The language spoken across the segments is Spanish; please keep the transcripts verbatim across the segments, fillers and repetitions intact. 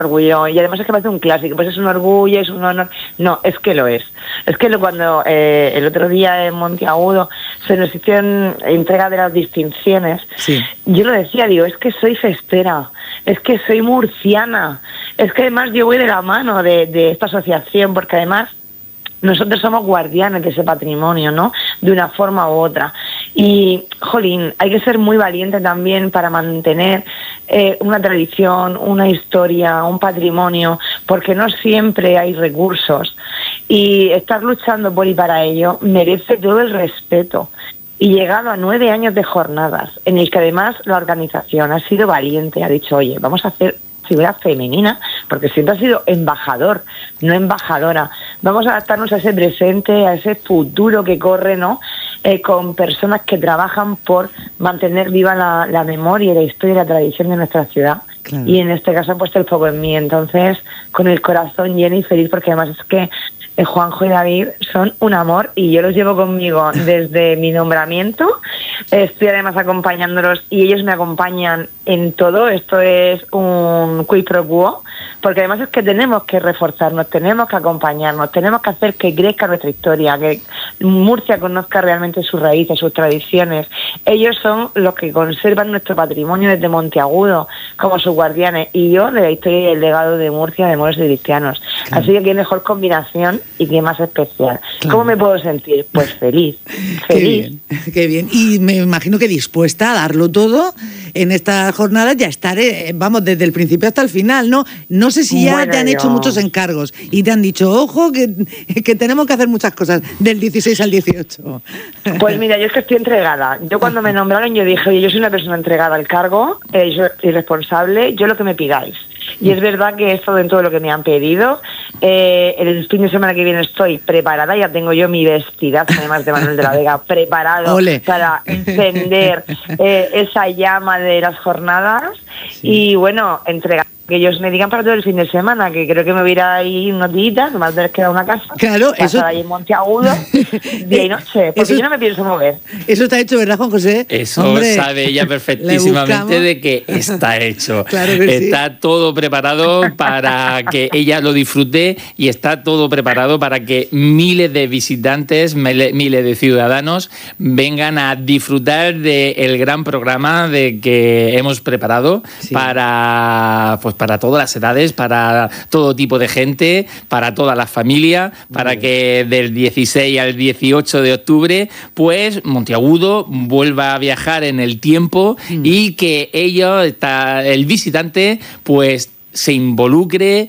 orgullo, y además es que parece un clásico, pues es un orgullo, es un honor. No, es que lo es. Es que lo, cuando eh, el otro día en Monteagudo se nos hicieron entrega de las distinciones, sí. yo lo decía, digo, es que soy festera, es que soy murciana, es que además yo voy de la mano de, de esta asociación, porque además nosotros somos guardianes de ese patrimonio, ¿no? De una forma u otra. Y, jolín, hay que ser muy valiente también para mantener eh, una tradición, una historia, un patrimonio, porque no siempre hay recursos. Y estar luchando por y para ello merece todo el respeto. Y llegado a nueve años de jornadas, en el que además la organización ha sido valiente, ha dicho, oye, vamos a hacer figura femenina, porque siempre ha sido embajador, no embajadora. Vamos a adaptarnos a ese presente, a ese futuro que corre, ¿no? Eh, con personas que trabajan por mantener viva la, la memoria, la historia y la tradición de nuestra ciudad. Claro. Y en este caso han puesto el foco en mí. Entonces, con el corazón lleno y feliz, porque además es que eh, Juanjo y David son un amor y yo los llevo conmigo desde mi nombramiento. Estoy además acompañándolos y ellos me acompañan en todo. Esto es un quid pro quo, porque además es que tenemos que reforzarnos, tenemos que acompañarnos, tenemos que hacer que crezca nuestra historia, que Murcia conozca realmente sus raíces, sus tradiciones. Ellos son los que conservan nuestro patrimonio desde Monteagudo, como sus guardianes, y yo de la historia y el legado de Murcia, de moros y cristianos. Claro. Así que qué mejor combinación y qué más especial. Claro. ¿Cómo me puedo sentir? Pues feliz, feliz. Qué bien, qué bien. Y me imagino que dispuesta a darlo todo en esta jornada, ya estaré, vamos, desde el principio hasta el final, ¿no? No sé si ya bueno, te han yo... hecho muchos encargos y te han dicho, ojo, que, que tenemos que hacer muchas cosas del dieciséis al dieciocho. Pues mira, yo es que estoy entregada. Yo cuando me nombraron, yo dije, oye, yo soy una persona entregada al cargo, eh, yo soy responsable, yo lo que me pidáis. Y es verdad que he estado en todo lo que me han pedido. Eh, el fin de semana que viene estoy preparada, ya tengo yo mi vestidazo, además de Manuel de la Vega, preparado Ole. para encender eh, esa llama de las jornadas. Sí. Y bueno, entregar que ellos me digan para todo el fin de semana, que creo que me voy a ir ahí unos días, nomás tener que dar una casa, claro, pasar eso... ahí en Monteagudo, día y noche, porque eso... yo no me pienso mover. Eso está hecho, ¿verdad, Juan José? Eso Hombre, sabe ella perfectísimamente de que está hecho. Claro que está sí. todo preparado para que ella lo disfrute y está todo preparado para que miles de visitantes, miles de ciudadanos vengan a disfrutar del gran programa de que hemos preparado sí. para... Pues, para todas las edades, para todo tipo de gente, para toda la familia, para que del dieciséis al dieciocho de octubre, pues Monteagudo vuelva a viajar en el tiempo mm. y que ello, está, el visitante, pues se involucre,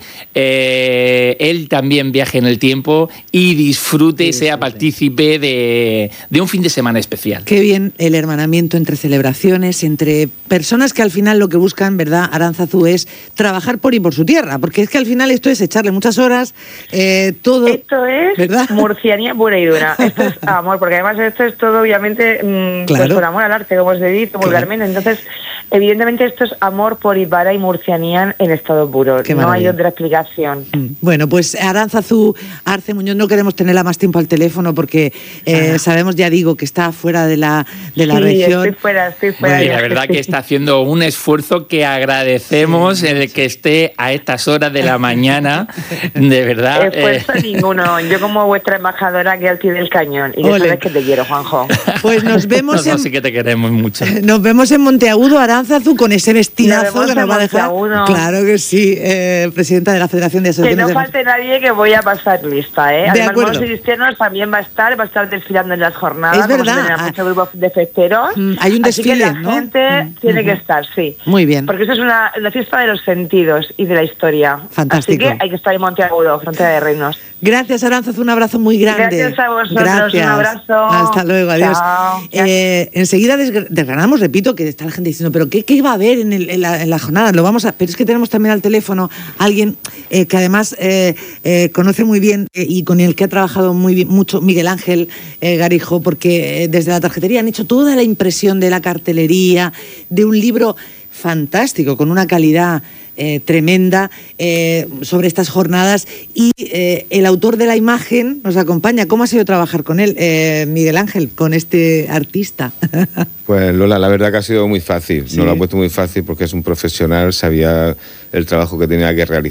eh, él también viaje en el tiempo y disfrute y sí, sea sí, partícipe de, de un fin de semana especial. Qué bien el hermanamiento entre celebraciones, entre personas que al final lo que buscan, ¿verdad, Aránzazu, es trabajar por y por su tierra? Porque es que al final esto es echarle muchas horas, eh, todo... Esto es ¿verdad? Murcianía pura y dura. Esto es amor, porque además esto es todo, obviamente, mmm, claro. pues por amor al arte, como se dice vulgarmente. Claro. Entonces, evidentemente esto es amor por y para y murcianía en estado puro. No hay otra explicación. Bueno, pues Aránzazu Arce Muñoz, no queremos tenerla más tiempo al teléfono porque eh, ah. sabemos, ya digo, que está fuera de la, de la sí, región. estoy fuera, estoy fuera. Bueno, y la verdad que está haciendo un esfuerzo que agradecemos sí, el sí. que esté a estas horas de la mañana, de verdad. Esfuerzo eh. ninguno. Yo como vuestra embajadora que al pie del cañón. Y que sabes que te quiero, Juanjo. Pues nos vemos no, en... No, sí que te queremos mucho. Nos vemos en Monteagudo, Aránzazu, con ese vestidazo que nos va a dejar. Claro que sí. Eh, presidenta de la Federación de Asociaciones. Que no falte nadie, que voy a pasar lista, ¿eh? De Además, acuerdo. Moros y Cristianos también va a estar, va a estar desfilando en las jornadas. Es verdad. Como se muchos grupos de festeros. Mm, hay un desfile, así que la ¿no? gente mm, tiene mm, que estar, sí. Muy bien. Porque eso es una, la fiesta de los sentidos y de la historia. Fantástico. Así que hay que estar en Monteagudo, frontera de reinos. Gracias, Aránzazu, un abrazo muy grande. Gracias a vosotros, Gracias. un abrazo. Hasta luego, adiós. Chao. Eh, enseguida desgranamos, repito, que está la gente diciendo, pero ¿qué, qué iba a haber en, el, en, la, en la jornada? Lo vamos a, pero es que tenemos también al teléfono a alguien eh, que además eh, eh, conoce muy bien eh, y con el que ha trabajado muy bien, mucho Miguel Ángel eh, Garijo, porque eh, desde la tarjetería han hecho toda la impresión de la cartelería, de un libro fantástico, con una calidad eh, tremenda eh, sobre estas jornadas y eh, el autor de la imagen nos acompaña. ¿Cómo ha sido trabajar con él, eh, Miguel Ángel, con este artista? Pues Lola, la verdad que ha sido muy fácil, Sí. nos lo ha puesto muy fácil porque es un profesional, sabía el trabajo que tenía que realizar.